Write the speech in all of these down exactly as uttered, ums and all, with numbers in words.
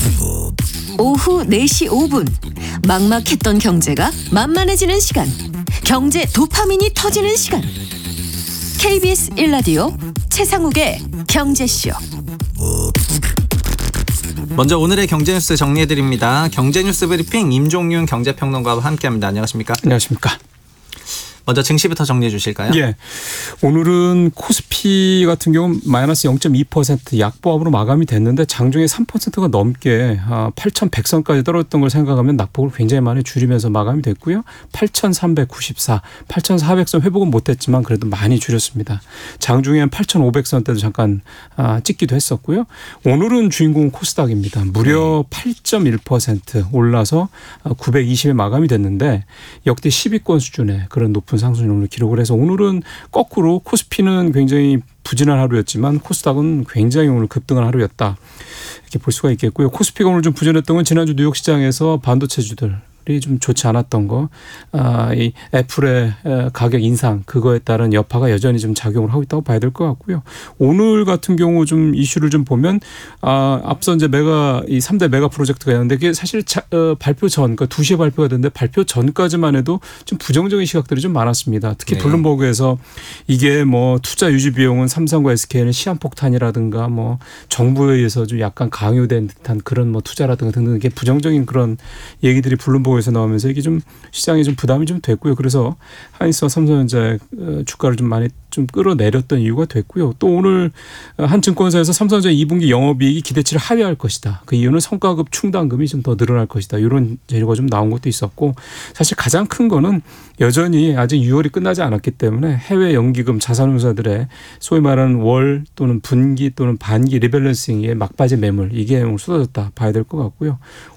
오후 네 시 오 분 막막했던 경제가 만만해지는 시간. 경제 도파민이 터지는 시간. 케이비에스 일 라디오 최상욱의 경제쇼. 먼저 오늘의 경제뉴스 정리해드립니다. 경제뉴스 브리핑 임종윤 경제평론가와 함께합니다. 안녕하십니까? 안녕하십니까? 먼저 증시부터 정리해 주실까요? 예. 오늘은 코스피 같은 경우는 마이너스 영 점 이 퍼센트 약보합으로 마감이 됐는데 장중에 삼 퍼센트가 넘게 팔천백 선까지 떨어졌던 걸 생각하면 낙폭을 굉장히 많이 줄이면서 마감이 됐고요. 팔천삼백구십사, 팔천사백 선 회복은 못했지만 그래도 많이 줄였습니다. 장중에는 팔천오백 선대도 잠깐 찍기도 했었고요. 오늘은 주인공은 코스닥입니다. 무려 팔 점 일 퍼센트 올라서 구백이십에 마감이 됐는데 역대 십 위권 수준의 그런 높은 상승률을 기록을 해서 오늘은 거꾸로 코스피는 굉장히 부진한 하루였지만 코스닥은 굉장히 오늘 급등한 하루였다. 이렇게 볼 수가 있겠고요. 코스피가 오늘 좀 부진했던 건 지난주 뉴욕 시장에서 반도체주들 이 좀 좋지 않았던 거, 아, 이 애플의 가격 인상 그거에 따른 여파가 여전히 좀 작용을 하고 있다고 봐야 될 것 같고요. 오늘 같은 경우 좀 이슈를 좀 보면 아, 앞서 이제 메가 이 삼 대 메가 프로젝트가 있는데 그게 사실 자, 어, 발표 전, 그러니까 두 시에 발표가 됐는데 발표 전까지만 해도 좀 부정적인 시각들이 좀 많았습니다. 특히 네. 블룸버그에서 이게 뭐 투자 유지 비용은 삼성과 에스케이는 시한폭탄이라든가 뭐 정부에 의해서 좀 약간 강요된 듯한 그런 뭐 투자라든가 등등 이게 부정적인 그런 얘기들이 블룸버그 에서 나오면서 이게 좀 시장에 좀 부담이 좀 됐고요. 그래서 하이닉스와 삼성전자의 주가를 좀 많이 좀 끌어내렸던 이유가 됐고요. 또 오늘 한 증권사에서 삼성전자 이 분기 영업이익이 기대치를 하회할 것이다. 그 이유는 성과급 충당금이 좀 더 늘어날 것이다. 이런 재료가 좀 나온 것도 있었고 사실 가장 큰 거는 여전히 아직 유월이 끝나지 않았기 때문에 해외 연기금 자산운용사들의 소위 말하는 월 또는 분기 또는 반기 리밸런싱의 막바지 매물 이게 오늘 쏟아졌다 봐야 될 것 같고요.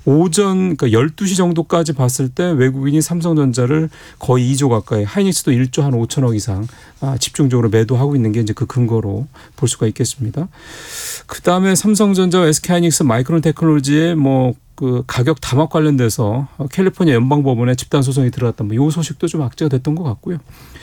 오전 그러니까 열두 시 정도까지 봤을 때 외국인이 삼성전자를 거의 이 조 가까이 하이닉스도 일 조 한 오천억 이상 집중적으로 매도하고 있는 게 이제 그 근거로 볼 수가 있겠습니다. 그다음에 삼성전자와 에스케이하이닉스 마이크론 테크놀로지의 뭐 그 가격 담합 관련돼서 캘리포니아 연방법원에 집단 소송이 들어갔다. 뭐 이 소식도 좀 악재가 됐던 것 같고요.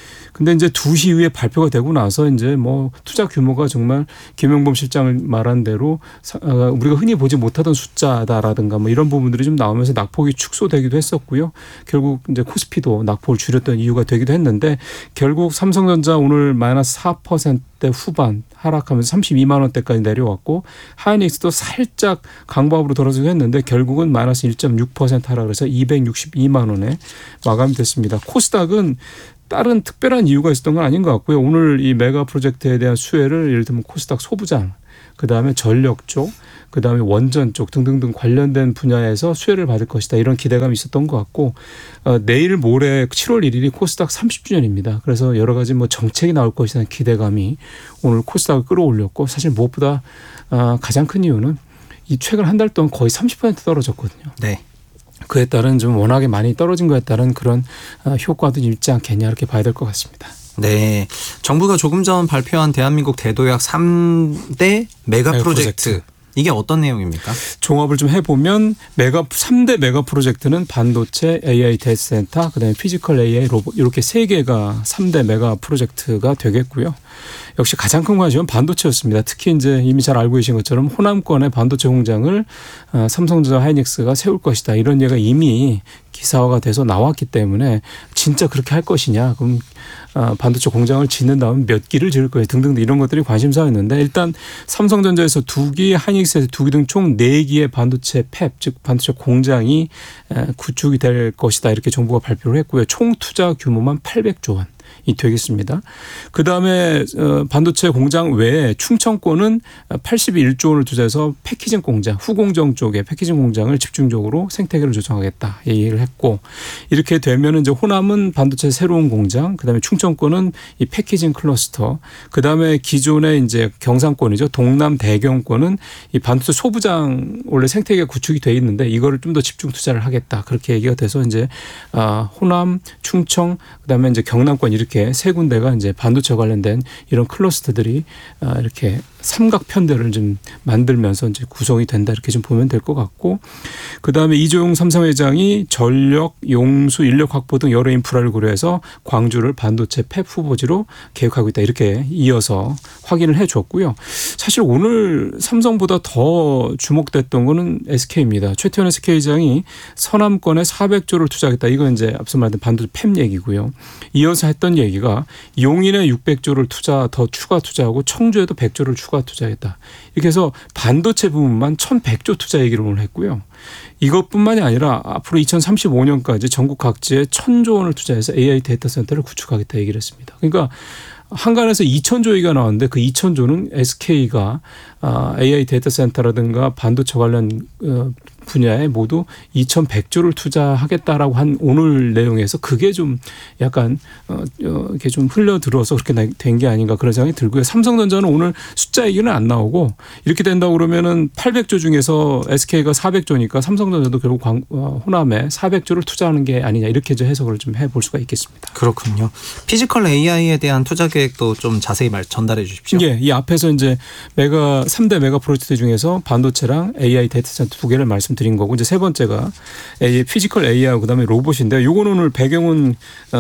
근데 이제 두 시 이후에 발표가 되고 나서 이제 뭐 투자 규모가 정말 김영범 실장을 말한 대로 우리가 흔히 보지 못하던 숫자다라든가 뭐 이런 부분들이 좀 나오면서 낙폭이 축소되기도 했었고요. 결국 이제 코스피도 낙폭을 줄였던 이유가 되기도 했는데 결국 삼성전자 오늘 마이너스 사 퍼센트대 후반 하락하면서 삼십이만 원대까지 내려왔고 하이닉스도 살짝 강보합으로 돌아서기도 했는데 결국은 마이너스 일 점 육 퍼센트 하락해서 이백육십이만 원에 마감이 됐습니다. 코스닥은 다른 특별한 이유가 있었던 건 아닌 것 같고요. 오늘 이 메가 프로젝트에 대한 수혜를 예를 들면 코스닥 소부장, 그다음에 전력 쪽, 그다음에 원전 쪽 등등등 관련된 분야에서 수혜를 받을 것이다. 이런 기대감이 있었던 것 같고 어, 내일 모레 칠월 일일이 코스닥 삼십 주년입니다. 그래서 여러 가지 뭐 정책이 나올 것이라는 기대감이 오늘 코스닥을 끌어올렸고 사실 무엇보다 어, 가장 큰 이유는 이 최근 한 달 동안 거의 삼십 퍼센트 떨어졌거든요. 네. 그에 따른 좀 워낙에 많이 떨어진 거에 따른 그런 효과도 있지 않겠냐 이렇게 봐야 될 것 같습니다. 네, 정부가 조금 전 발표한 대한민국 대도약 삼 대 메가 네, 프로젝트. 프로젝트. 이게 어떤 내용입니까? 종합을 좀 해보면 메가 삼 대 메가 프로젝트는 반도체, 에이아이 데이터센터, 그다음에 피지컬 에이아이 로봇 이렇게 세 개가 삼 대 메가 프로젝트가 되겠고요. 역시 가장 큰 관심은 반도체였습니다. 특히 이제 이미 잘 알고 계신 것처럼 호남권의 반도체 공장을 삼성전자 하이닉스가 세울 것이다. 이런 얘기가 이미 기사화가 돼서 나왔기 때문에 진짜 그렇게 할 것이냐. 그럼 반도체 공장을 짓는 다음 몇 기를 지을 거예요. 등등 이런 것들이 관심사였는데 일단 삼성전자에서 두 기, 하이닉스에서 두 기 등 총 네 기의 반도체 팹, 즉 반도체 공장이 구축이 될 것이다. 이렇게 정부가 발표를 했고요. 총 투자 규모만 팔백조 원. 이 되겠습니다. 그다음에 반도체 공장 외에 충청권은 팔십일조 원을 투자해서 패키징 공장, 후공정 쪽에 패키징 공장을 집중적으로 생태계를 조성하겠다 얘기를 했고 이렇게 되면 이제 호남은 반도체 새로운 공장, 그다음에 충청권은 이 패키징 클러스터, 그다음에 기존의 이제 경상권이죠. 동남 대경권은 이 반도체 소부장 원래 생태계 구축이 돼 있는데 이거를 좀 더 집중 투자를 하겠다 그렇게 얘기가 돼서 이제 호남, 충청, 그다음에 이제 경남권 이렇게 이렇게 세 군데가 이제 반도체 관련된 이런 클러스터들이 이렇게 삼각편대를 좀 만들면서 이제 구성이 된다 이렇게 좀 보면 될 것 같고, 그 다음에 이조용 삼성회장이 전력 전력, 용수, 인력 확보 등 여러 인프라를 고려해서 광주를 반도체 팹 후보지로 계획하고 있다. 이렇게 이어서 확인을 해 줬고요. 사실 오늘 삼성보다 더 주목됐던 거는 에스케이입니다. 최태원 에스케이장이 서남권에 사백조를 투자하겠다. 이건 이제 앞서 말했던 반도체 팹 얘기고요. 이어서 했던 얘기가 용인에 육백조를 투자 더 추가 투자하고 청주에도 백조를 추가 투자했다. 이렇게 해서 반도체 부분만 천백조 투자 얘기를 오늘 했고요. 이것뿐만이 아니라 앞으로 이천삼십오 년까지 전국 각지에 천조 원을 투자해서 에이아이 데이터 센터를 구축하겠다 얘기를 했습니다. 그러니까 한간에서 이천조 얘기가 나왔는데 그 이천조는 에스케이가 에이아이 데이터 센터라든가 반도체 관련 분야에 모두 이천백조를 투자하겠다라고 한 오늘 내용에서 그게 좀 약간 어, 이렇게 좀 흘려들어서 그렇게 된 게 아닌가 그런 생각이 들고요. 삼성전자는 오늘 숫자 얘기는 안 나오고 이렇게 된다고 그러면은 팔백조 중에서 에스케이가 사백조니까 삼성전자도 결국 광, 어, 호남에 사백조를 투자하는 게 아니냐 이렇게 해석을 좀 해볼 수가 있겠습니다. 그렇군요. 피지컬 에이아이에 대한 투자 계획도 좀 자세히 말 전달해 주십시오. 예, 이 앞에서 이제 메가 삼 대 메가 프로젝트 중에서 반도체랑 에이아이 데이터 센터 두 개를 말씀. 드린 거고 이제 세 번째가 피지컬 에이아이 그다음에 로봇인데 요거는 오늘 배경훈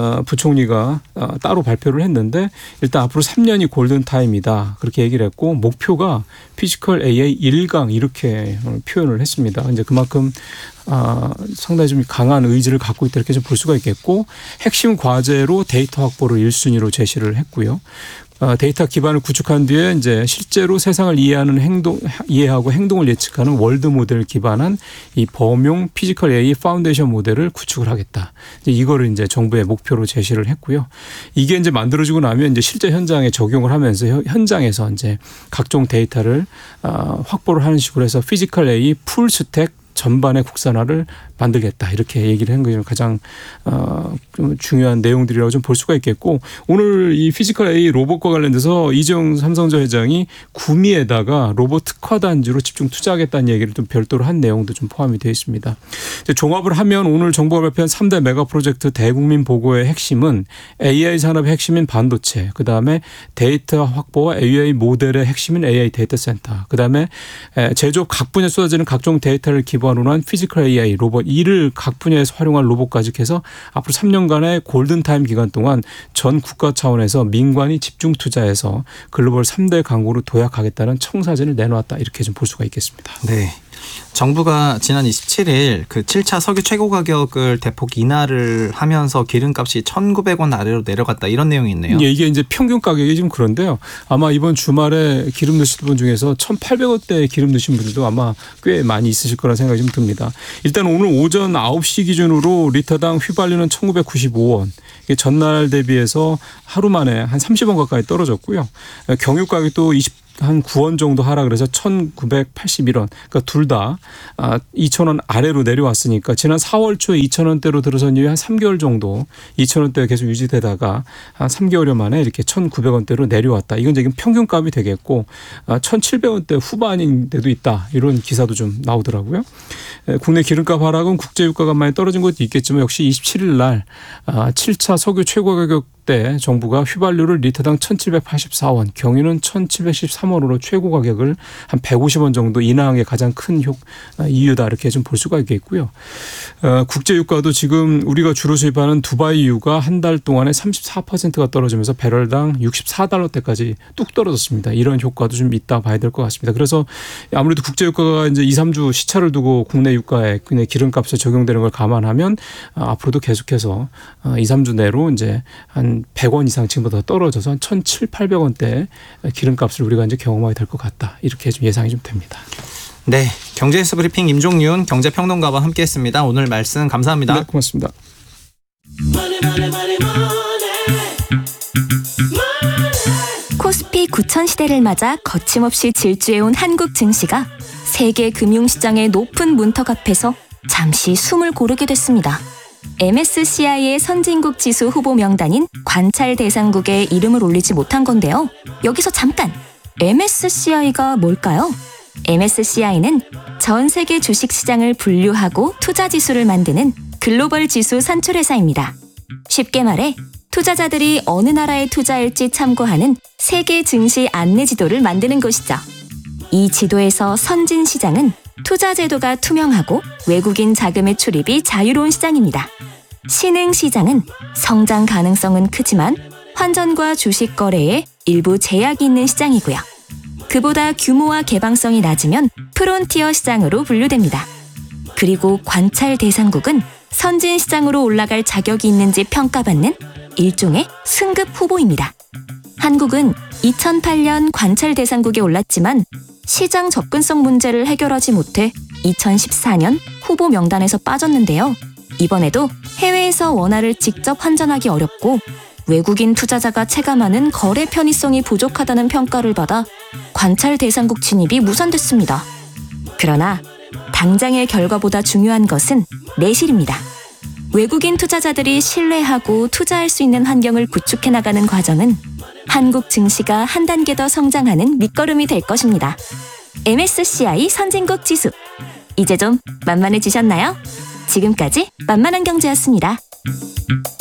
부총리가 따로 발표를 했는데 일단 앞으로 삼 년이 골든 타임이다 그렇게 얘기를 했고 목표가 피지컬 에이아이 일 강 이렇게 표현을 했습니다. 이제 그만큼 아, 상당히 좀 강한 의지를 갖고 있다 이렇게 좀 볼 수가 있겠고 핵심 과제로 데이터 확보를 일 순위로 제시를 했고요. 데이터 기반을 구축한 뒤에 이제 실제로 세상을 이해하는 행동, 이해하고 행동을 예측하는 월드 모델을 기반한 이 범용 피지컬 에이아이 파운데이션 모델을 구축을 하겠다. 이제 이거를 이제 정부의 목표로 제시를 했고요. 이게 이제 만들어지고 나면 이제 실제 현장에 적용을 하면서 현장에서 이제 각종 데이터를 확보를 하는 식으로 해서 피지컬 에이아이 풀 스택 전반의 국산화를 만들겠다 이렇게 얘기를 한 것이 가장 어, 좀 중요한 내용들이라고 좀 볼 수가 있겠고 오늘 이 피지컬 에이아이 로봇과 관련돼서 이재용 삼성전자 회장이 구미에다가 로봇 특화 단지로 집중 투자하겠다는 얘기를 좀 별도로 한 내용도 좀 포함이 되어 있습니다. 이제 종합을 하면 오늘 정부가 발표한 삼 대 메가 프로젝트 대국민 보고의 핵심은 에이아이 산업의 핵심인 반도체, 그다음에 데이터 확보와 에이아이 모델의 핵심인 에이아이 데이터 센터, 그다음에 제조업 각 분야에 쏟아지는 각종 데이터를 기반으로 한 피지컬 에이아이 로봇 이를 각 분야에서 활용한 로봇까지 해서 앞으로 삼 년간의 골든타임 기간 동안 전 국가 차원에서 민관이 집중 투자해서 글로벌 삼 대 강국으로 도약하겠다는 청사진을 내놓았다 이렇게 좀 볼 수가 있겠습니다. 네. 정부가 지난 이십칠일 그 칠 차 석유 최고 가격을 대폭 인하를 하면서 기름값이 천구백 원 아래로 내려갔다 이런 내용이 있네요. 예, 이게 이제 평균 가격이 지금 그런데요. 아마 이번 주말에 기름 넣으신 분 중에서 천팔백 원대 기름 넣으신 분들도 아마 꽤 많이 있으실 거라 생각이 좀 듭니다. 일단 오늘 오전 아홉 시 기준으로 리터당 휘발유는 천구백구십오 원. 이게 전날 대비해서 하루 만에 한 삼십 원 가까이 떨어졌고요. 경유 가격도 이십 한 구 원 정도 하락을 해서 천구백팔십일 원. 그러니까 둘 다 이천 원 아래로 내려왔으니까 지난 사월 초에 이천 원대로 들어선 이후에 한 삼 개월 정도 이천 원대가 계속 유지되다가 한 삼 개월여 만에 이렇게 천구백 원대로 내려왔다. 이건 지금 평균값이 되겠고 천칠백 원대 후반인데도 있다. 이런 기사도 좀 나오더라고요. 국내 기름값 하락은 국제유가가 많이 떨어진 것도 있겠지만 역시 이십칠일 날 칠 차 석유 최고 가격 때 정부가 휘발유를 리터당 천칠백팔십사 원, 경유는 천칠백십삼 원으로 최고 가격을 한 백오십 원 정도 인하한 게 가장 큰 효, 이유다 이렇게 좀 볼 수가 있겠고요. 어, 국제유가도 지금 우리가 주로 수입하는 두바이유가 한 달 동안에 삼십사 퍼센트가 떨어지면서 배럴당 육십사 달러대까지 뚝 떨어졌습니다. 이런 효과도 좀 있다 봐야 될 것 같습니다. 그래서 아무래도 국제유가가 이제 이, 삼 주 시차를 두고 국내 유가에 그냥 기름값에 적용되는 걸 감안하면 앞으로도 계속해서 이, 삼 주 내로 이제 한 백 원 이상 지금보다 떨어져서 한 천칠백, 팔백 원대 기름값을 우리가 이제 경험하게 될 것 같다. 이렇게 좀 예상이 좀 됩니다. 네, 경제뉴스 브리핑 임종윤 경제평론가와 함께했습니다. 오늘 말씀 감사합니다. 네, 고맙습니다. 코스피 구천 시대를 맞아 거침없이 질주해온 한국 증시가 세계 금융시장의 높은 문턱 앞에서 잠시 숨을 고르게 됐습니다. 엠에스시아이의 선진국 지수 후보 명단인 관찰 대상국에 이름을 올리지 못한 건데요. 여기서 잠깐! 엠에스시아이가 뭘까요? 엠에스시아이는 전 세계 주식시장을 분류하고 투자 지수를 만드는 글로벌 지수 산출회사입니다. 쉽게 말해 투자자들이 어느 나라에 투자할지 참고하는 세계 증시 안내 지도를 만드는 곳이죠. 이 지도에서 선진 시장은 투자 제도가 투명하고 외국인 자금의 출입이 자유로운 시장입니다. 신흥 시장은 성장 가능성은 크지만 환전과 주식 거래에 일부 제약이 있는 시장이고요. 그보다 규모와 개방성이 낮으면 프론티어 시장으로 분류됩니다. 그리고 관찰 대상국은 선진 시장으로 올라갈 자격이 있는지 평가받는 일종의 승급 후보입니다. 한국은 이천팔 년 관찰 대상국에 올랐지만 시장 접근성 문제를 해결하지 못해 이천십사 년 후보 명단에서 빠졌는데요. 이번에도 해외에서 원화를 직접 환전하기 어렵고 외국인 투자자가 체감하는 거래 편의성이 부족하다는 평가를 받아 관찰 대상국 진입이 무산됐습니다. 그러나 당장의 결과보다 중요한 것은 내실입니다. 외국인 투자자들이 신뢰하고 투자할 수 있는 환경을 구축해 나가는 과정은 한국 증시가 한 단계 더 성장하는 밑거름이 될 것입니다. 엠에스시아이 선진국 지수. 이제 좀 만만해지셨나요? 지금까지 만만한 경제였습니다.